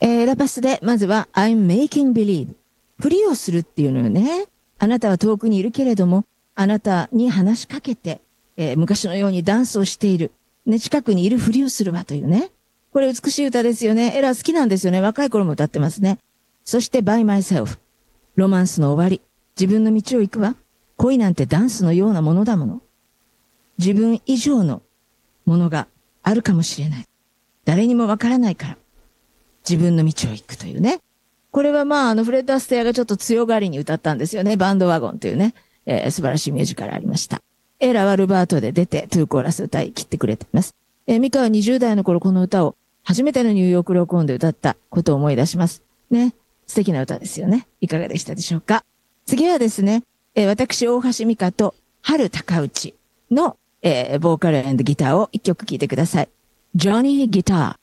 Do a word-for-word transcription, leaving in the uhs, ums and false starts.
えー、ラパスで、まずは、I'm making believe。ふりをするっていうのよね。あなたは遠くにいるけれども、あなたに話しかけて、えー、昔のようにダンスをしている。ね、近くにいるふりをするわというね。これ美しい歌ですよね。エラー好きなんですよね。若い頃も歌ってますね。そして、by myself。ロマンスの終わり。自分の道を行くわ。恋なんてダンスのようなものだもの。自分以上のものがあるかもしれない。誰にもわからないから。自分の道を行くというね。これはまあ、あの、フレッド・アステアがちょっと強がりに歌ったんですよね。バンドワゴンというね、えー、素晴らしいミュージカルありました。エラはルバートで出て、トゥーコーラス歌い切ってくれています。えー、ミカはにじゅう代の頃この歌を初めてのニューヨーク録音で歌ったことを思い出します。ね。素敵な歌ですよね。いかがでしたでしょうか。次はですね、えー、私、大橋美香と春高内の、えー、ボーカル&ギターを一曲聴いてください。ジョニー・ギター。